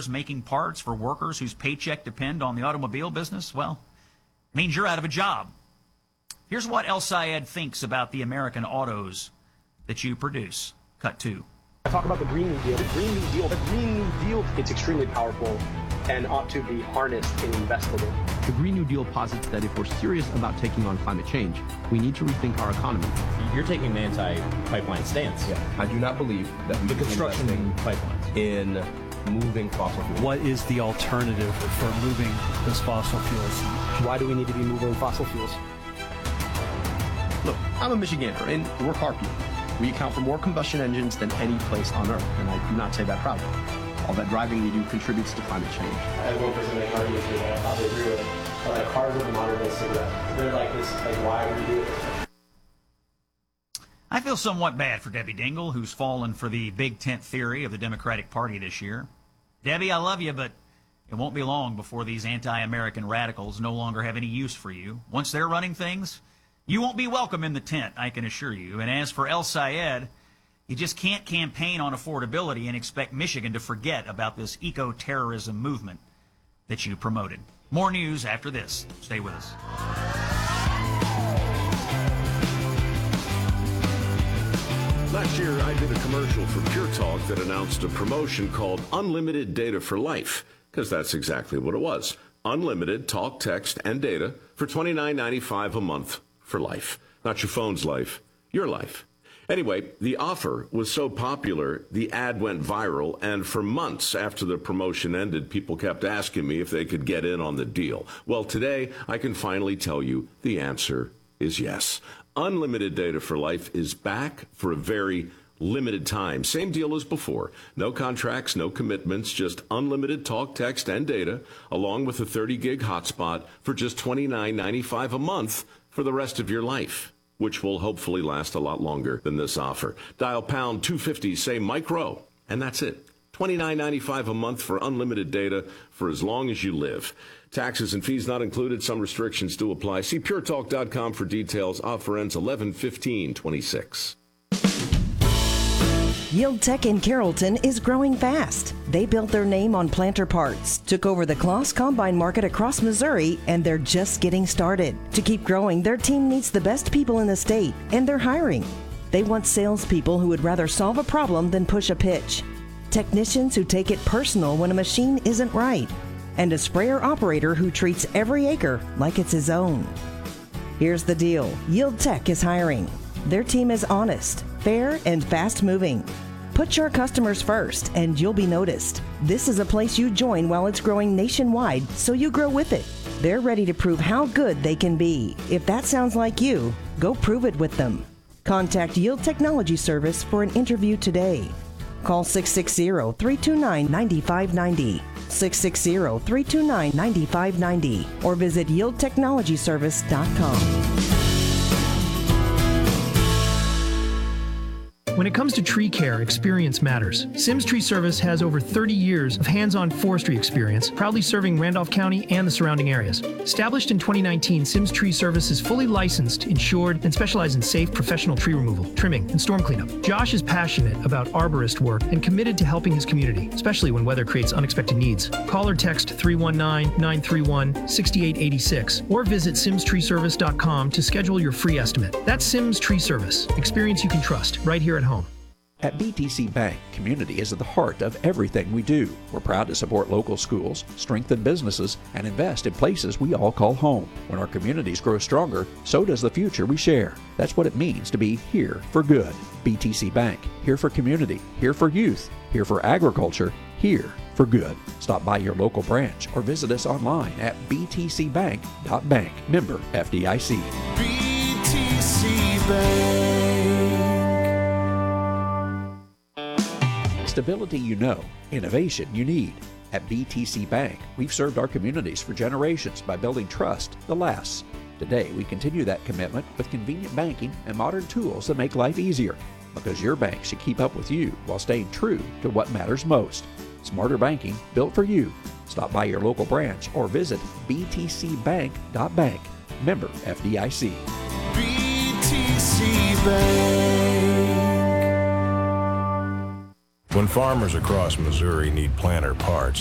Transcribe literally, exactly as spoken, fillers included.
suppliers making parts for workers whose paycheck depend on the automobile business, well, means you're out of a job. Here's what El Sayed thinks about the American autos that you produce. Cut two. I talk about the Green New Deal. The Green New Deal, the Green New Deal, it's extremely powerful and ought to be harnessed and invested in. The Green New Deal posits that if we're serious about taking on climate change, we need to rethink our economy. You're taking an anti-pipeline stance. Yeah. I do not believe that we the construction in pipelines in moving fossil fuels. What is the alternative for moving those fossil fuels? Why do we need to be moving fossil fuels? Look, I'm a Michigander, and we're car people. We account for more combustion engines than any place on Earth, and I do not say that proudly. All that driving we do contributes to climate change. As one person make arguments for that, I'll agree with it. But like cars are the modern day cigarettes. They're like this, like why would we do it? I feel somewhat bad for Debbie Dingell, who's fallen for the big tent theory of the Democratic Party this year. Debbie, I love you, but it won't be long before these anti-American radicals no longer have any use for you. Once they're running things, you won't be welcome in the tent, I can assure you. And as for El Sayed, you just can't campaign on affordability and expect Michigan to forget about this eco-terrorism movement that you promoted. More news after this. Stay with us. Last year, I did a commercial for Pure Talk that announced a promotion called Unlimited Data for Life, because that's exactly what it was. Unlimited talk, text, and data for twenty-nine ninety-five a month for life. Not your phone's life, your life. Anyway, the offer was so popular, the ad went viral, and for months after the promotion ended, people kept asking me if they could get in on the deal. Well, today, I can finally tell you the answer is yes. Unlimited Data for Life is back for a very limited time. Same deal as before. No contracts, no commitments, just unlimited talk, text, and data, along with a thirty gig hotspot for just twenty-nine ninety-five a month for the rest of your life, which will hopefully last a lot longer than this offer. Dial pound two fifty, say micro, and that's it. twenty-nine ninety-five a month for unlimited data for as long as you live. Taxes and fees not included. Some restrictions do apply. See pure talk dot com for details. Offer ends eleven fifteen twenty-six. Yield Tech in Carrollton is growing fast. They built their name on planter parts, took over the Kloss Combine market across Missouri, and they're just getting started. To keep growing, their team needs the best people in the state, and they're hiring. They want salespeople who would rather solve a problem than push a pitch, technicians who take it personal when a machine isn't right, and a sprayer operator who treats every acre like it's his own. Here's the deal. Yield Tech is hiring. Their team is honest, fair, and fast-moving. Put your customers first, and you'll be noticed. This is a place you join while it's growing nationwide, so you grow with it. They're ready to prove how good they can be. If that sounds like you, go prove it with them. Contact Yield Technology Service for an interview today. Call six six zero, three two nine, nine five nine zero, six six zero, three two nine, nine five nine zero, or visit yield technology service dot com. When it comes to tree care, experience matters. Sims Tree Service has over thirty years of hands-on forestry experience, proudly serving Randolph County and the surrounding areas. Established in twenty nineteen, Sims Tree Service is fully licensed, insured, and specializes in safe professional tree removal, trimming, and storm cleanup. Josh is passionate about arborist work and committed to helping his community, especially when weather creates unexpected needs. Call or text three one nine, nine three one, six eight eight six or visit sims tree service dot com to schedule your free estimate. That's Sims Tree Service. Experience you can trust right here at home. At B T C Bank, community is at the heart of everything we do. We're proud to support local schools, strengthen businesses, and invest in places we all call home. When our communities grow stronger, so does the future we share. That's what it means to be here for good. B T C Bank, here for community, here for youth, here for agriculture, here for good. Stop by your local branch or visit us online at b t c bank dot bank. Member F D I C. B T C Bank. Stability you know, innovation you need. At B T C Bank, we've served our communities for generations by building trust that lasts. Today, we continue that commitment with convenient banking and modern tools that make life easier. Because your bank should keep up with you while staying true to what matters most. Smarter banking built for you. Stop by your local branch or visit b t c bank dot bank. Member F D I C. B T C Bank. When farmers across Missouri need planter parts,